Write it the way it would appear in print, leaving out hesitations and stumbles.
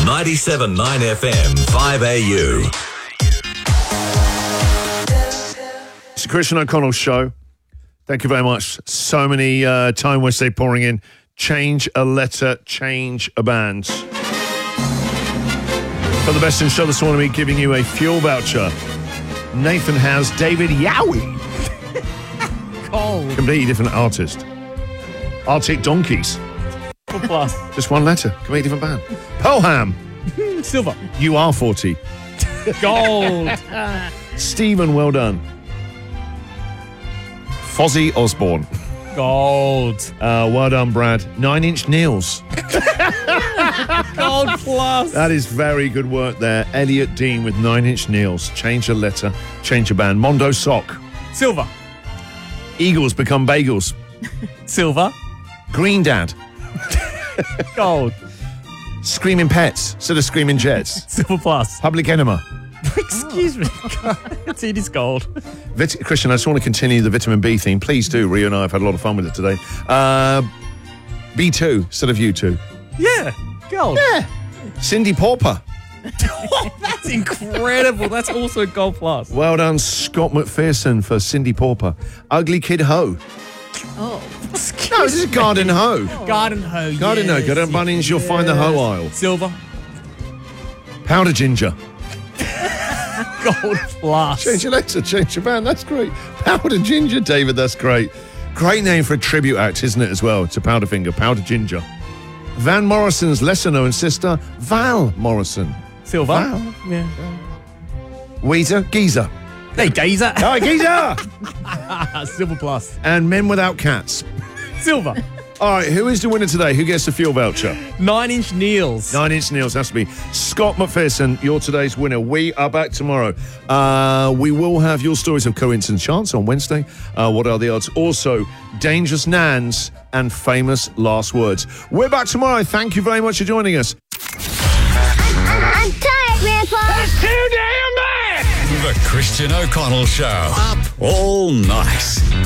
97.9 FM, 5AU. It's the Christian O'Connell Show. Thank you very much. So many time Wednesday pouring in. Change a letter, change a band. For the best in show this morning, we're giving you a fuel voucher. Nathan has David Yowie. Cold. Completely different artist. Arctic Donkeys. Plus. Just one letter. Completely different band. Pelham. Silver. You are 40. Gold. Stephen, well done. Fozzy Osborne. Gold. Well done, Brad. 9 Inch Nails. Gold plus. That is very good work there. Elliot Dean with 9 Inch Nails. Change a letter, change a band. Mondo Sock. Silver. Eagles become bagels. Silver. Green Dad. Gold. Screaming Pets instead of Screaming Jets. Silver plus. Public Enema. Excuse me. It is gold. Christian, I just want to continue the vitamin B theme. Please do. Rio and I have had a lot of fun with it today. B2 instead of U2. Yeah. Gold. Yeah. Cindy Pauper. That's incredible. That's also gold plus. Well done, Scott McPherson for Cindy Pauper. Ugly Kid Ho. Oh. No, this is Garden Ho. Garden hoe. Garden Ho. Go down Bunnings, you'll find the Ho aisle. Silver. Powder Ginger. Gold plus. Change your letter, change your band. That's great. Powder Ginger, David. That's great. Great name for a tribute act, isn't it, as well, to Powderfinger, Powder Ginger. Van Morrison's lesser-known sister, Val Morrison. Silver. Val. Yeah. Weezer, Geezer. Hey, Gazer. Hi, Geezer! Silver plus. And Men Without Cats. Silver. All right, who is the winner today? Who gets the fuel voucher? 9 Inch Nails. 9 Inch Nails has to be. Scott McPherson, you're today's winner. We are back tomorrow. We will have your stories of coincidence chance on Wednesday. What are the odds? Also, Dangerous Nans and famous last words. We're back tomorrow. Thank you very much for joining us. I'm tired, Grandpa. That's too damn bad! The Christian O'Connell Show. Up all night.